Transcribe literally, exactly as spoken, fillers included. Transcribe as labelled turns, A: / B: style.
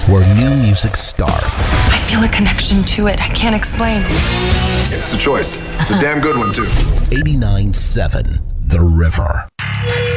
A: where new music starts.
B: I feel a connection to it. I can't explain.
C: It's a choice. It's a damn good one, too.
A: eighty-nine point seven The River.